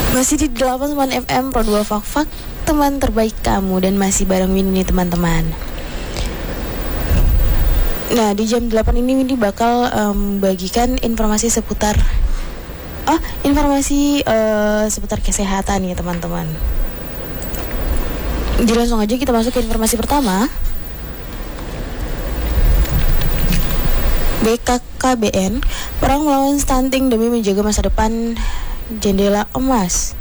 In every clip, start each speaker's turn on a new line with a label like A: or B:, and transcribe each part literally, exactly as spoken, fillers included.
A: Masih di delapan puluh sembilan F M Pro dua Fak Fak, teman terbaik kamu, dan masih bareng Winnie nih teman-teman. Nah, di jam delapan ini Winnie bakal um, bagikan informasi seputar Oh, informasi uh, seputar kesehatan ya teman-teman. Jadi langsung aja kita masuk ke informasi pertama. B K K B N, perang melawan stunting demi menjaga masa depan jendela emas.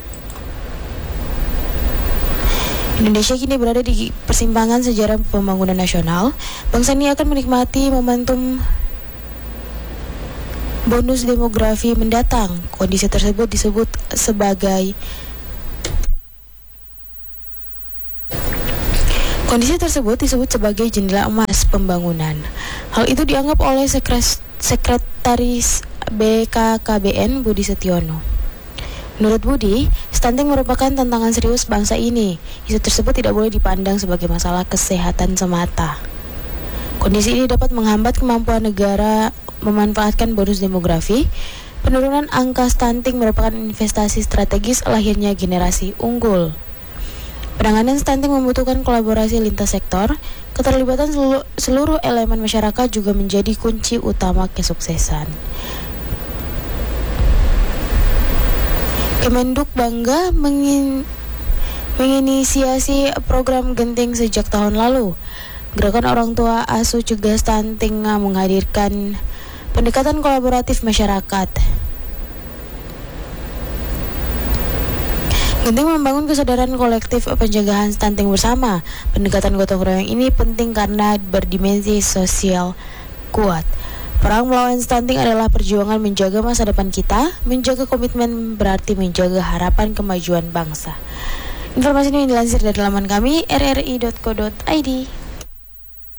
A: Indonesia kini berada di persimpangan sejarah pembangunan nasional. Bangsa ini akan menikmati momentum bonus demografi mendatang. Kondisi tersebut disebut sebagai Kondisi tersebut disebut sebagai jendela emas pembangunan. Hal itu dianggap oleh Sekres, Sekretaris B K K B N Budi Setiono. Menurut Budi, stunting merupakan tantangan serius bangsa ini. Isu tersebut tidak boleh dipandang sebagai masalah kesehatan semata. Kondisi ini dapat menghambat kemampuan negara memanfaatkan bonus demografi. Penurunan angka stunting merupakan investasi strategis lahirnya generasi unggul. Penanganan stunting membutuhkan kolaborasi lintas sektor. Keterlibatan seluruh, seluruh elemen masyarakat juga menjadi kunci utama kesuksesan. Kemenduk bangga mengin, menginisiasi program Genting sejak tahun lalu. Gerakan Orang Tua Asuh Cegah Stunting menghadirkan pendekatan kolaboratif masyarakat. Genting membangun kesadaran kolektif pencegahan stunting bersama. Pendekatan gotong royong ini penting karena berdimensi sosial kuat. Perang melawan stunting adalah perjuangan menjaga masa depan kita. Menjaga komitmen berarti menjaga harapan kemajuan bangsa. Informasi ini dilansir dari laman kami r r i dot co dot i d.